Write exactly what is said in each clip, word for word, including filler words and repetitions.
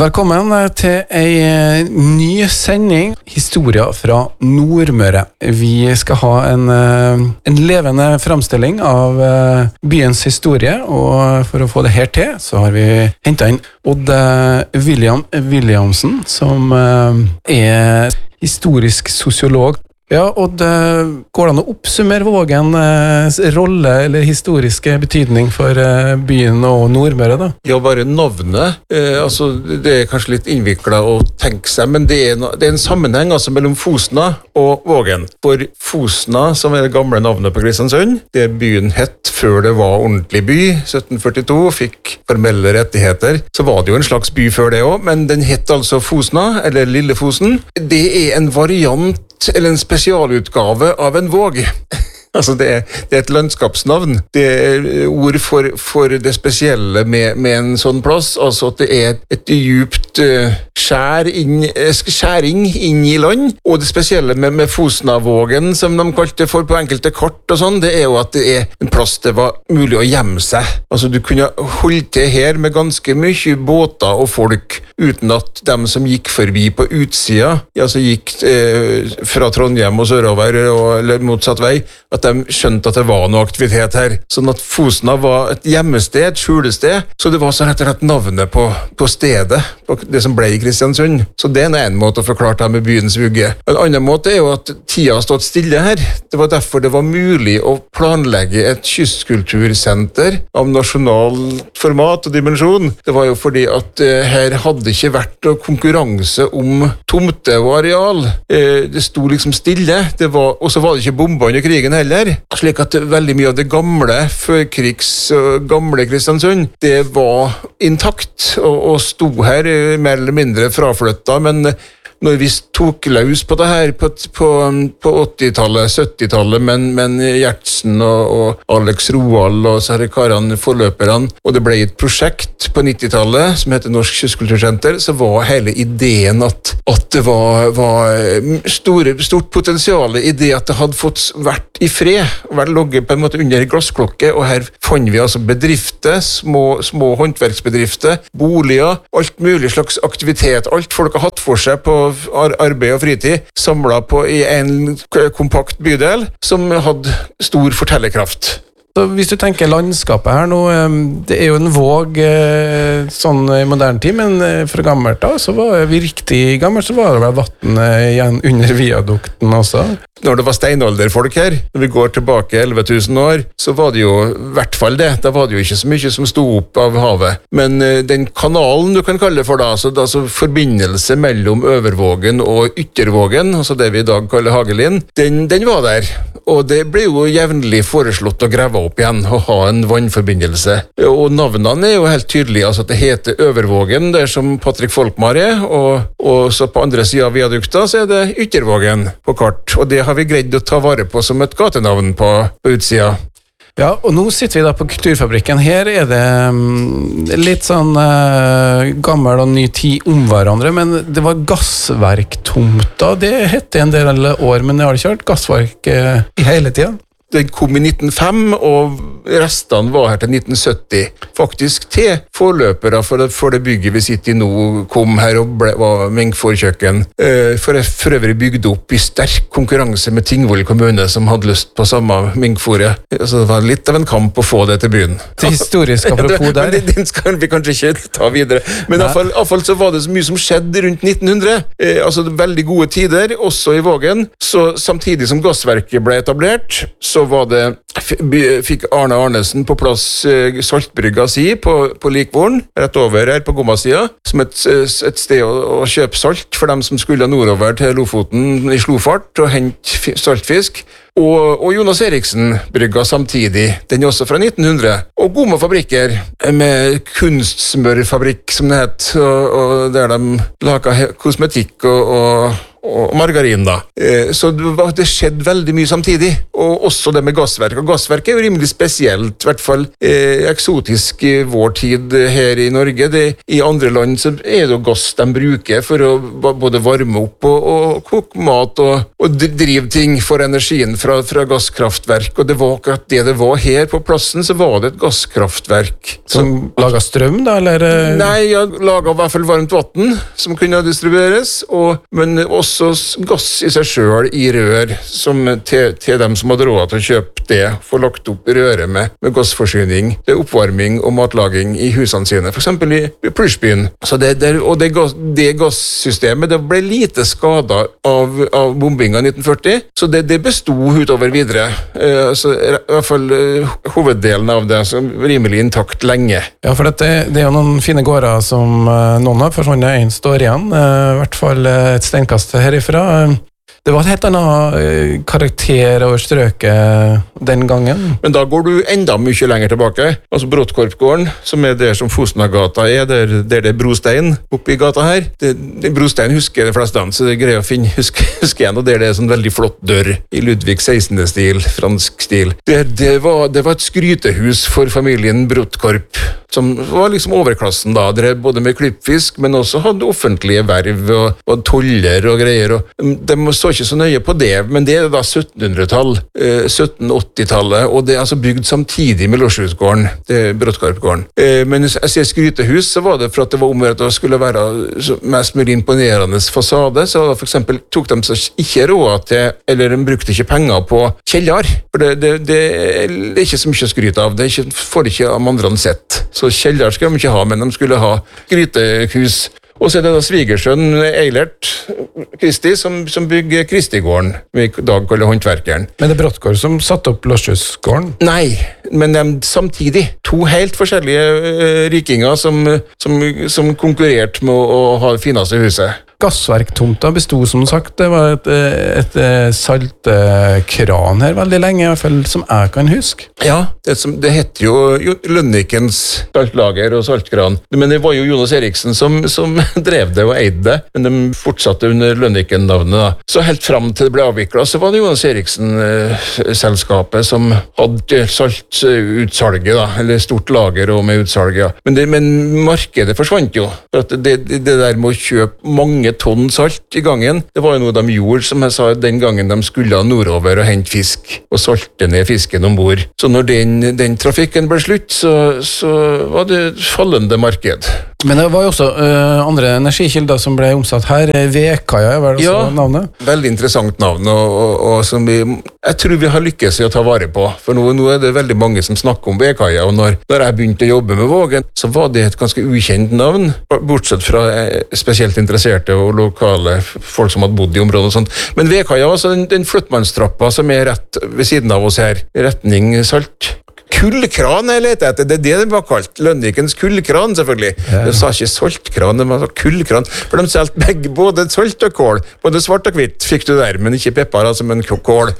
Velkommen til en ny sending, historier fra Nordmøre. Vi skal ha en, en levende fremstilling av byens historie, og for å få det her til, så har vi hentet inn Odd William Williamsen, som er historisk sosiolog. Ja, og det går an å oppsummere Vågens rolle eller historiske betydning for byen og Nordmøre, da? Ja, bare navnet. Eh, altså, det er kanskje litt innviklet å tenke seg, men det er, det er en sammenheng altså, mellom Fosna og Vågen. For Fosna, som er det gamle navnet på Kristiansund, det byen hett før det var ordentlig by, sytten førtito, fikk formelle rettigheter. Så var det jo en slags by før det også, men den hett altså Fosna, eller Lille Fosen. Det er en variant eller en spesialutgave av en våg. Altså det er, det er et landskapsnavn. Det er ord for, for det spesielle med, med en sånn plass, altså at det er et djupt uh, skjær inn, skjæring inn i land, og det spesielle med, med Fosnavågen, som de kalte for på enkelte kart og sånn, det er jo at det er en plass det var mulig å gjemme seg. Altså du kunne holde til her med ganske mye båter og folk, uten at dem som gikk forbi på utsida, altså gikk eh, fra Trondheim og sørover, og, eller motsatt vei, at de skjønte at det var noe aktivitet her. Sånn at Fosna var et hjemmested, et skjulested, så det var så rett og slett navnet på, på stedet, på det som ble i Kristiansund. Så det er en måte å forklare det med byens vugge. En annen måte er jo at tida har stått stille her. Det var derfor det var mulig å planlegge et kystkultursenter av nasjonal format og dimensjon. Det var jo fordi at uh, her hadde ikke vært konkurranse om tomte og areal. Uh, det sto liksom stille, det var, og så var det ikke bomba under krigen heller. Slik at veldig mye av det gamle førkrigs og gamle Kristiansund, det var intakt og, og sto her mer eller mindre fraflyttet, men når vi tok løs på det her på, på, på åttitallet, syttitallet, men, men Gjertsen og, og Alex Roald og så her karene, forløperne, og det ble et prosjekt på nittitallet som heter Norsk Kystkultursenter, så var hele ideen at, at det var, var store, stort potensial i det at det hadde fått vært i fred, vært logget på en måte under glassklokke, og her fant vi altså bedrifter, små, små håndverksbedrifter, boliger, alt mulig slags aktivitet, alt folk har hatt for seg på arbeid og fritid, samlet på i en kompakt bydel som hadde stor fortellerkraft. Så hvis du tenker landskapet her nå, det er jo en våg sånn i moderne tid, men fra gammelt da, så var vi riktig gammelt, så var det vel vatten igjen under viadukten også. Når det var steinalderfolk her, når vi går tilbake elleve tusen år, så var det jo i hvert fall det. Da var det jo ikke så mye som sto opp av havet. Men den kanalen du kan kalle det for da, så det, altså forbindelse mellom Øvervågen og Yttervågen, altså det vi i dag kaller Hagelin, den, den var der. Og det ble jo jevnlig foreslått å grave opp igjen og ha en vannforbindelse. Og navnene er jo helt tydelige, altså at det heter Øvervågen, det er som Patrick Folkmar er, og, og så på andre siden av viadukta så er det Yttervågen på kart. Og det har vi greid å ta vare på som et gatenavn på, på utsida. Ja, og nå sitter vi da på Kulturfabrikken. Her er det um, litt sånn uh, gammel og ny tid om hverandre, men det var gassverktomta. Det hette en del år, men det har ikke vært gassverk uh, i hele tiden. Den kom i nitten null fem, og restene var her til nitten sytti. Faktisk til forløpere for det, for det bygget vi sitter i nå, kom her og ble, var Mengforkjøkken. Eh, for jeg for øvrig bygde opp i sterk konkurranse med Tingvoll kommune, som hadde lyst på samme Mengfore. Altså, det var litt av en kamp å få det til byen. Til historisk apropos der. Men den skal vi kanskje ikke ta videre. Men i hvert fall så var det så mye som skjedde rundt nitten hundre. Eh, altså veldig gode tider, også i Vågen. Så samtidig som gassverket ble etablert, så var det, fikk Arne Arnesen på plass saltbrygga si på, på Likvorn, rett over her på Gomma-sida, som et, et sted å, å kjøpe salt for dem som skulle nordover til Lofoten i slofart og hente saltfisk. Og, og Jonas Eriksen brygga samtidig, den er også fra nitten hundre. Og Gomma fabrikker med kunstsmørfabrikk, som det het, og, og der de laget kosmetikk og, og og margarin da. Så det skjedde veldig mye samtidig, og også det med gassverk. Og gassverk er jo rimelig spesielt, i hvert fall eh, eksotisk i vår tid her i Norge. Det, I andre land så er det jo gass de bruker for å både varme opp og, og koke mat og, og drive ting for energien fra, fra gasskraftverk. Og det var akkurat det det var her på plassen, så var det et gasskraftverk. Som laget strøm da, eller? Nei, jeg laget i hvert fall varmt vatten som kunne distribueres, og, men også gass i seg selv i rør, som til, til dem som hadde råd til å kjøpe det, få lagt opp røret med, med gassforsyning, det oppvarming og matlaging i husene sine, for eksempel i, i Plysjbyen. Så det, det, og det, gass, det gassystemet, det ble lite skadet av, av bombinga i nitten førti, så det, det bestod utover videre. Eh, så i hvert fall eh, hoveddelen av det, så rimelig intakt lenge. Ja, for dette, det er jo noen fine gårder som eh, noen har forsvunnet, en står igjen, eh, i hvert fall et steinkast herifra. Det var et helt annet karakter over strøket den gangen. Men da går du enda mye lenger tilbake. Altså Brottkorpgården, som er der som Fosnagata er, der, der det er brostein oppi gata her. Det, det brostein husker de fleste, så det er greit å finne huske, huske en, og der det er sånn veldig flott dør i Ludvig sekstende-stil, fransk stil. Det, det, var, det var et skrytehus for familien Brottkorp, som var liksom overklassen da, drev både med klippfisk, men også hadde offentlige verv og, og toller og greier. Og de så ikke så nøye på det, men det er da syttenhundretall, eh, sytten-åttitallet, og det er altså bygd samtidig med Losshusgården, det er Brottkorpgården. Eh, men jeg sier skrytehus, så var det for at det var området at det skulle være mest mulig imponerende fasade, så for eksempel tok de seg ikke råd til, eller de brukte ikke penger på kjellar, for det, det, det er ikke så mye å skryte av, det er ikke, får ikke av andre sett. Så kjellar skulle de ikke ha, men de skulle ha skrytehus. Og så er det da svigersønn Eilert Kristi som, som bygger Kristigården, vi i dag kaller håndverkeren. Men det er Brottgård som satte opp Losshusgården? Nei, men de samtidig. To helt forskjellige uh, rikinger som, som, som konkurrerte med å, å ha det fineste huset. Gassverktomta bestod som sagt, det var et, et, et saltkran her veldig lenge, i hvert fall som jeg kan huske. Ja, det, som, det heter jo, jo Lønnikens saltlager og saltkran, men det var jo Jonas Eriksen som, som drev det og eide det, men de fortsatte under Lønniken-navnet da. Så helt frem til det ble avviklet, så var det Jonas Eriksen-selskapet som hadde saltutsalget da, eller stort lager og med utsalget, ja. Men, det, men markedet forsvant jo, for at det, det, det der med å kjøpe mange tonn salt i gangen. Det var jo noe de gjorde, som jeg sa, den gangen de skulle nordover og hente fisk, og salte ned fisken ombord. Så når den, den trafikken ble slutt, så, så var det fallende marked. Men det var jo også uh, andre energikilder som ble omsatt her. Vedkaia var det også ja, navnet? Veldig interessant navn, og, og, og som vi, jeg tror vi har lykkes i å ta vare på. For nå, nå er det veldig mange som snakker om Vedkaia, og når, når jeg begynte å jobbe med Vågen, så var det et ganske ukjent navn, bortsett fra spesielt interesserte og lokale folk som hadde bodd i området og sånt. Men Vedkaia, altså den, den flyttmannstrappa som er rett ved siden av oss her, retning Salt. Kullkran jeg leter etter, det er det det var kalt. Lønnikens kullkran, selvfølgelig. Ja. De sa ikke saltkran, det var kullkran. For de solgte begge, både salt og kål. Både svart og hvitt fikk du der, men ikke pepper, altså, men kål.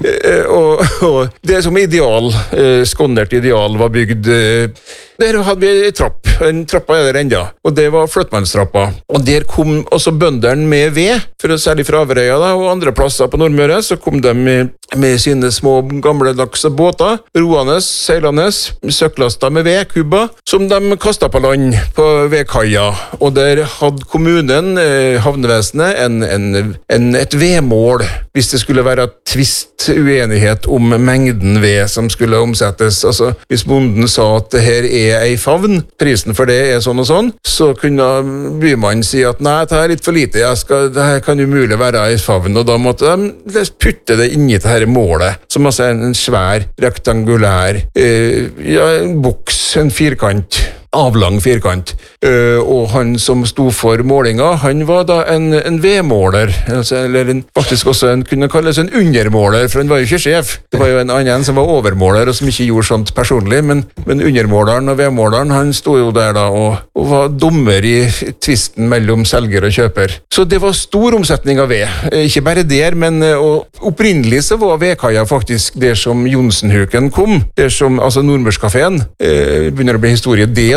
og, og det som ideal, skåndert ideal, var bygd. Der hadde vi en trapp. En trappa er der enda. Og det var flyttmannstrappa. Og der kom også bønderen med ved, for å særlig fra Averøya da, og andre plasser på Nordmøre, så kom de med, med sine små gamle lakse båter, roende, seilende, søklasta med ved, kubber, som de kastet på land på vedkaia. Og der hadde kommunen, eh, havnevesenet, en, en, en, et vedmål, hvis det skulle være tvist, uenighet om mengden ved som skulle omsettes. Altså, hvis bonden sa at det her er ei favn, prisen for det er sånn og sånn, så kunne bymannen si at nei, det er litt for lite, jeg skal, det her kan umulig være ei favn, og da måtte de putte det inni det her målet, som altså er en svær, rektangulær, eh, ja, en boks, en firkant, avlang firkant, uh, og han som sto for målinga, han var da en, en vedmåler, altså, eller en, faktisk også en, kunne kalles en undermåler, for han var jo ikke sjef. Det var jo en annen som var overmåler, og som ikke gjorde sånt personlig, men, men undermåleren og vedmåleren, han sto jo der da, og, og var dommer i tvisten mellom selger og kjøper. Så det var stor omsetning av ved. Ikke bare der, men og opprinnelig så var vedkaia faktisk der som Jonsenhuken kom, der som, altså Nordmørskaféen, eh, begynner å bli historie, det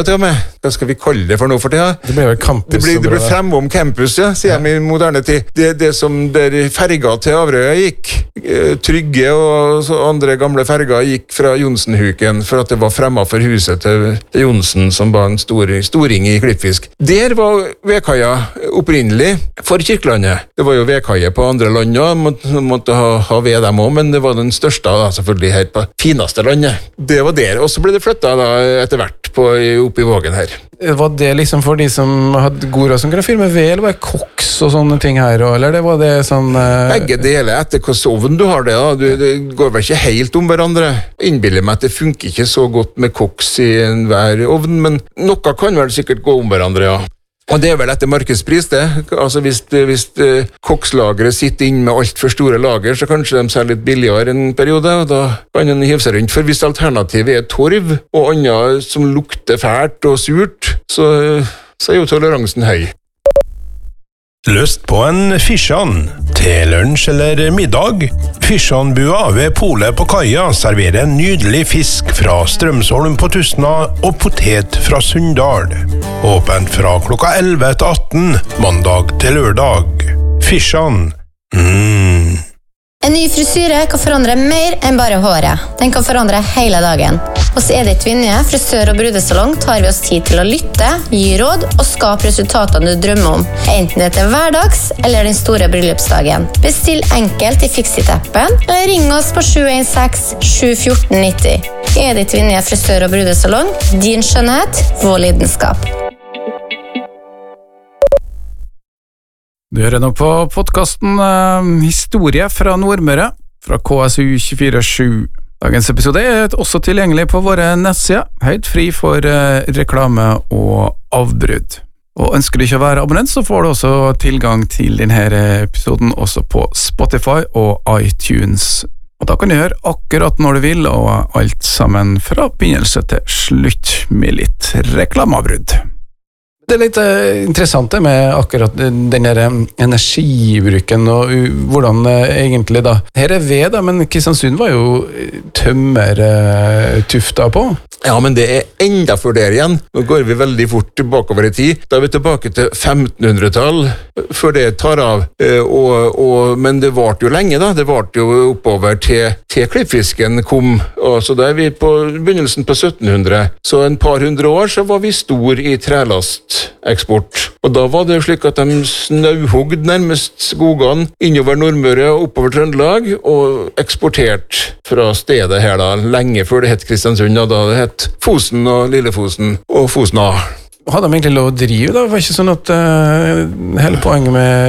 jo til og med. Hva skal vi kalle det for noe for tida? Det ble vel campus. Det ble, det ble fremom campus, ja, sier de i moderne tid. Det, det som der ferga til Averøya gikk, Trygge og så andre gamle ferger gikk fra Jonsenhuken for at det var fremma for huset til, til Jonsen, som var en stor, storing i Klippfisk. Der var vedkaia opprinnelig for Kirkelandet. Det var jo vedkaie på andre land også, måtte, måtte ha, ha ved dem også, men det var den største, da, selvfølgelig her på fineste landet. Det var der, og så ble det flyttet da, etter hvert på, oppe i Vågen her. Var det liksom for de som hadde god råd som kunne filme ved, eller var det koks og sånne ting her, eller det var det sånn... Uh... Begge deler etter hva sovn du har det, da. Du, det går vel ikke helt om hverandre. Innbiller meg at det funker ikke så godt med koks i enhver ovn, men noe kan vel sikkert gå om hverandre, ja. Og det er vel etter markedspris, det. Altså Hvis, hvis uh, kokslagere sitter inn med alt for store lager, så kanskje de selger litt billigere en periode, og da kan de hive seg rundt. For hvis alternativet er torv, og annet som lukter fælt og surt, så, så er jo toleransen høy. Lyst på en fisjan til lunsj eller middag? Fisjanbua ved Polet på Kaia serverer en nydelig fisk fra Strømsholm på Tustna og potet fra Sunndal. Åpent fra klokka elleve til atten, mandag til lørdag. Fisjan. Mm. En ny frisyre kan forandre mer enn bare håret. Den kan forandre hele dagen. Hos Edith Vinje, frisør og brudesalong, tar vi oss tid til å lytte, gi råd og skape resultatene du drømmer om. Enten det er hverdags eller den store bryllupsdagen. Bestill enkelt i Fixit-appen, eller ring oss på sju en seks sju ett fire nio null. Edith Vinje, frisør og brudesalong. Din skjønnhet, vår lidenskap. Du hører nå på podcasten eh, Historie fra Nordmøre, fra K S U tjuefire sju. Dagens episode er også tilgjengelig på våre nettsider, helt fri for eh, reklame og avbrudd. Og ønsker du ikke å være abonnent, så får du også tilgang til denne episoden også på Spotify og iTunes. Og da kan du høre akkurat når du vil, og alt sammen fra begynnelse til slutt med litt reklameavbrudd. Det er litt uh, interessant det med akkurat den der energibruken og uh, hvordan uh, egentlig da, her er ved da, men Kristiansund var jo tømmer uh, tufta på. Ja, men det er enda før der igjen. Nå går vi veldig fort tilbakeover i tid. Da er vi tilbake til femtenhundretall, før det tar av. Og, og, men det varte jo lenge da, det varte jo oppover til, til klippfisken kom, og så da er vi på begynnelsen på syttenhundre. Så en par hundre år så var vi stor i trelasteksport. Og da var det jo slik at de snauhogd nærmest skogene innover Nordmøre og oppover Trøndelag, og eksportert fra stedet her da, lenge før det het Kristiansund, og da det het Fosen og Lillefosen og Fosna. Hadde de egentlig lov å drive da? Det var ikke sånn at uh, hele poenget med